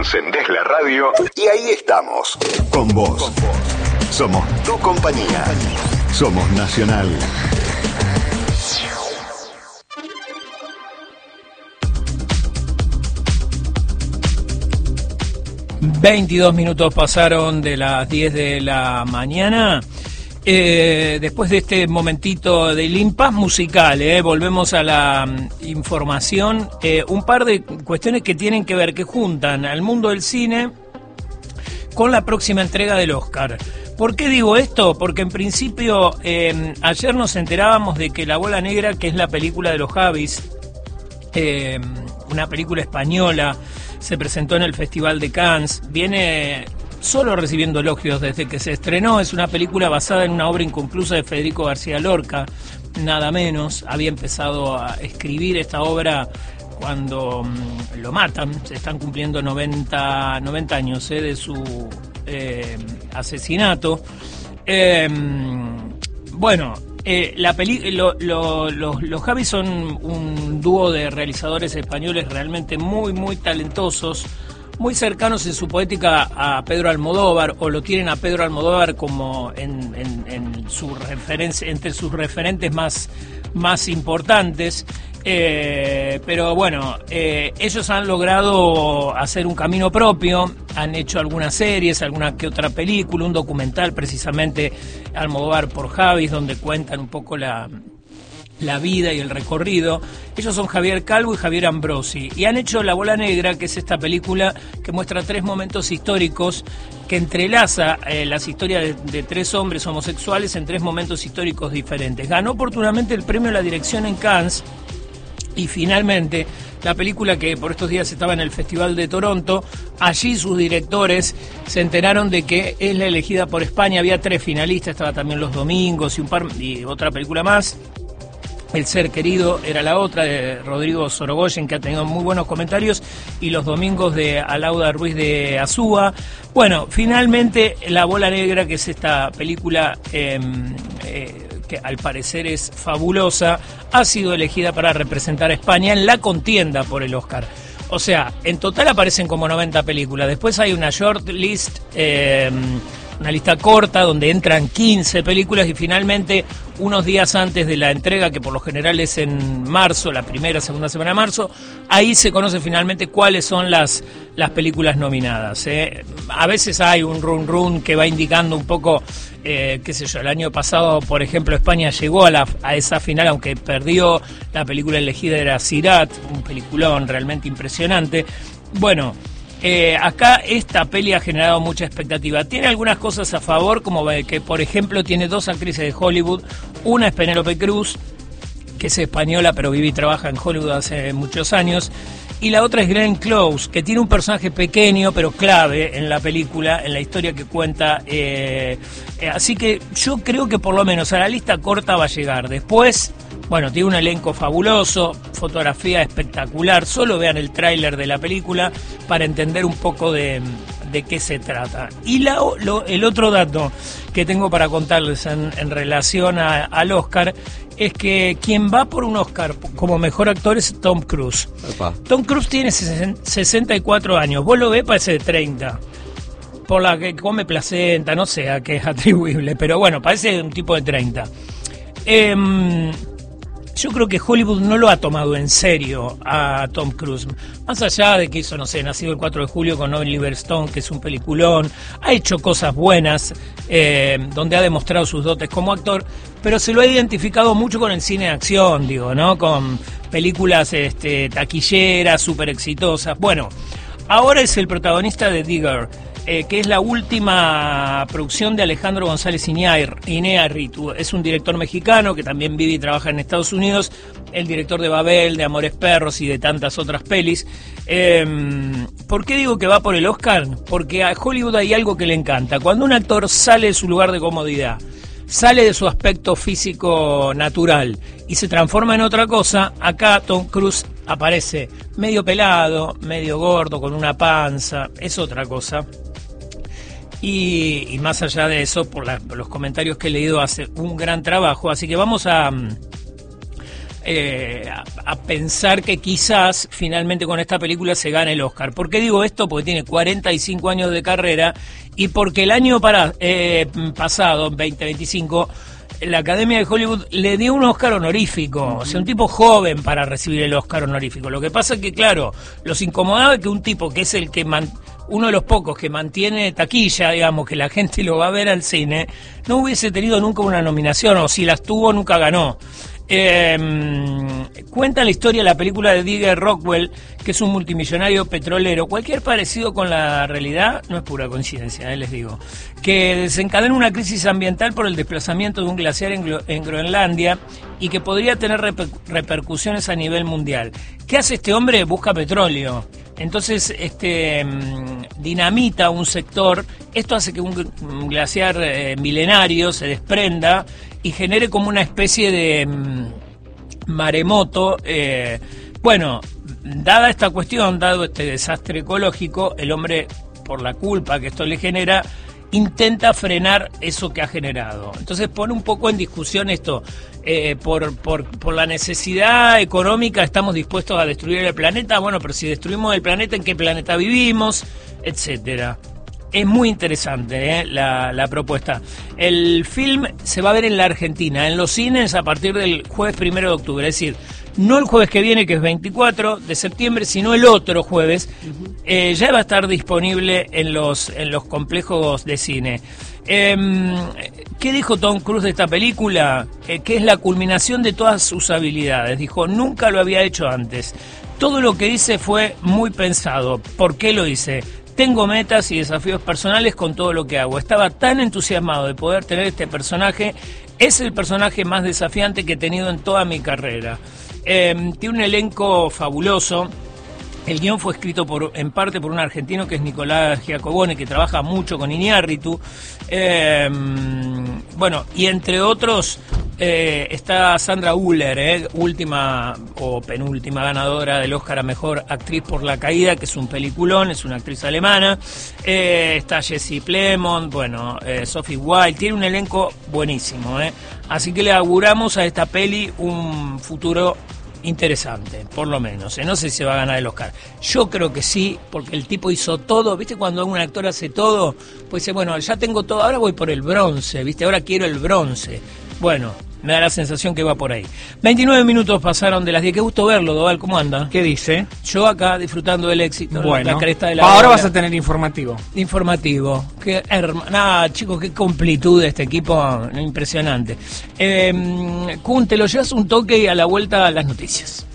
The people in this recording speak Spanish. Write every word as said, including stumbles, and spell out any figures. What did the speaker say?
Encendés la radio y ahí estamos. Con vos. Somos tu compañía. Somos Nacional. veintidós minutos pasaron de las diez de la mañana. Eh, después de este momentito de impas musical, eh, volvemos a la um, información. Eh, un par de cuestiones que tienen que ver, que juntan al mundo del cine con la próxima entrega del Oscar. ¿Por qué digo esto? Porque en principio eh, ayer nos enterábamos de que La Bola Negra, que es la película de los Javis, eh, una película española, se presentó en el Festival de Cannes, viene solo recibiendo elogios desde que se estrenó. Es una película basada en una obra inconclusa de Federico García Lorca, nada menos. Había empezado a escribir esta obra cuando um, lo matan. Se están cumpliendo noventa, noventa años eh, de su eh, asesinato. Eh, bueno, eh, la peli lo, lo, lo, los Javis son un dúo de realizadores españoles realmente muy, muy talentosos, muy cercanos en su poética a Pedro Almodóvar, o lo tienen a Pedro Almodóvar como en, en, en su referencia, entre sus referentes más, más importantes. Eh, pero bueno, eh, ellos han logrado hacer un camino propio, han hecho algunas series, alguna que otra película, un documental precisamente Almodóvar por Javis, donde cuentan un poco la... la vida y el recorrido. Ellos son Javier Calvo y Javier Ambrosi, y han hecho La Bola Negra, que es esta película que muestra tres momentos históricos, que entrelaza eh, las historias de, de tres hombres homosexuales en tres momentos históricos diferentes. Ganó oportunamente el premio a la dirección en Cannes, y finalmente la película, que por estos días estaba en el Festival de Toronto, allí sus directores se enteraron de que es la elegida por España. Había tres finalistas, estaba también Los Domingos y un par y otra película más. El Ser Querido era la otra, de Rodrigo Sorogoyen, que ha tenido muy buenos comentarios, y Los Domingos de Alauda Ruiz de Azúa. Bueno, finalmente La Bola Negra, que es esta película eh, eh, que al parecer es fabulosa, ha sido elegida para representar a España en la contienda por el Oscar. O sea, en total aparecen como noventa películas. Después hay una short list, eh, una lista corta donde entran quince películas, y finalmente, unos días antes de la entrega, que por lo general es en marzo, la primera, segunda semana de marzo, ahí se conoce finalmente cuáles son las, las películas nominadas. ¿eh? A veces hay un run run que va indicando un poco, eh, qué sé yo, el año pasado, por ejemplo, España llegó a, la, a esa final, aunque perdió. La película elegida era Sirat, un peliculón realmente impresionante. Bueno, Eh, acá esta peli ha generado mucha expectativa. Tiene algunas cosas a favor, como que, por ejemplo, tiene dos actrices de Hollywood. Una es Penélope Cruz, que es española, pero vive y trabaja en Hollywood hace muchos años. Y la otra es Glenn Close, que tiene un personaje pequeño, pero clave en la película, en la historia que cuenta. Eh, eh, así que yo creo que por lo menos a la lista corta va a llegar. Después, bueno, tiene un elenco fabuloso, fotografía espectacular. Solo vean el tráiler de la película para entender un poco de, de qué se trata. Y la, lo, el otro dato que tengo para contarles en, en relación a, al Oscar es que quien va por un Oscar como mejor actor es Tom Cruise. Opa. Tom Cruise tiene sesenta y cuatro años. Vos lo ves, parece de treinta. Por la que come placenta, no sé a qué es atribuible, pero bueno, parece un tipo de treinta. Eh, Yo creo que Hollywood no lo ha tomado en serio a Tom Cruise. Más allá de que hizo, no sé, Nacido el cuatro de julio con Oliver Stone, que es un peliculón, ha hecho cosas buenas, eh, donde ha demostrado sus dotes como actor, pero se lo ha identificado mucho con el cine de acción, digo, ¿no? Con películas este, taquilleras, súper exitosas. Bueno, ahora es el protagonista de Digger, Eh, que es la última producción de Alejandro González Iñárritu. Es un director mexicano que también vive y trabaja en Estados Unidos, el director de Babel, de Amores Perros y de tantas otras pelis. Eh, ¿Por qué digo que va por el Oscar? Porque a Hollywood hay algo que le encanta. Cuando un actor sale de su lugar de comodidad, sale de su aspecto físico natural y se transforma en otra cosa, acá Tom Cruise aparece medio pelado, medio gordo, con una panza, es otra cosa. Y, y más allá de eso, por, la, por los comentarios que he leído, hace un gran trabajo. Así que vamos a, eh, a, a pensar que quizás finalmente con esta película se gane el Oscar. ¿Por qué digo esto? Porque tiene cuarenta y cinco años de carrera y porque el año para, eh, pasado, veinte veinticinco, la Academia de Hollywood le dio un Oscar honorífico, o sea, un tipo joven para recibir el Oscar honorífico. Lo que pasa es que, claro, los incomodaba que un tipo que es el que man, uno de los pocos que mantiene taquilla, digamos, que la gente lo va a ver al cine, no hubiese tenido nunca una nominación, o si las tuvo, nunca ganó. Eh, cuenta la historia de la película de Digger Rockwell, que es un multimillonario petrolero. Cualquier parecido con la realidad no es pura coincidencia, eh, les digo, que desencadena una crisis ambiental por el desplazamiento de un glaciar en, Glo- en Groenlandia y que podría tener reper- repercusiones a nivel mundial. ¿Qué hace este hombre? Busca petróleo. Entonces, este dinamita un sector. Esto hace que un, un glaciar eh, milenario se desprenda y genere como una especie de um, maremoto. Eh, bueno, dada esta cuestión, dado este desastre ecológico, el hombre, por la culpa que esto le genera, intenta frenar eso que ha generado. Entonces pone un poco en discusión esto. Eh, por, por, por la necesidad económica estamos dispuestos a destruir el planeta. Bueno, pero si destruimos el planeta, ¿en qué planeta vivimos? Etcétera. Es muy interesante ¿eh? la, la propuesta. El film se va a ver en la Argentina, en los cines, a partir del jueves primero de octubre. Es decir, no el jueves que viene, que es veinticuatro de septiembre, sino el otro jueves. Uh-huh. eh, ya va a estar disponible en los, en los complejos de cine. Eh, ¿Qué dijo Tom Cruise de esta película? Eh, que es la culminación de todas sus habilidades. Dijo, nunca lo había hecho antes. Todo lo que hice fue muy pensado. ¿Por qué lo hice? Tengo metas y desafíos personales con todo lo que hago. Estaba tan entusiasmado de poder tener este personaje. Es el personaje más desafiante que he tenido en toda mi carrera. Eh, tiene un elenco fabuloso. El guión fue escrito por, en parte por un argentino que es Nicolás Giacobone, que trabaja mucho con Iñárritu. Eh, bueno, y entre otros eh, está Sandra Hüller, eh, última o penúltima ganadora del Oscar a Mejor Actriz por La Caída, que es un peliculón, es una actriz alemana. Eh, está Jessie Plemons, bueno, eh, Sophie Wilde. Tiene un elenco buenísimo, eh. Así que le auguramos a esta peli un futuro interesante, por lo menos. No sé si se va a ganar el Oscar. Yo creo que sí, porque el tipo hizo todo. ¿Viste cuando un actor hace todo? Pues dice, bueno, ya tengo todo, ahora voy por el bronce, ¿viste? Ahora quiero el bronce. Bueno, me da la sensación que va por ahí. veintinueve minutos pasaron de las diez. Qué gusto verlo, Doval, ¿cómo anda? ¿Qué dice? Yo acá disfrutando del éxito. Bueno, la cresta de la ahora bola. vas a tener informativo. Informativo. Qué herma... Nada, chicos, qué completud de este equipo, impresionante. Eh, Kun, te lo llevas un toque y a la vuelta las noticias.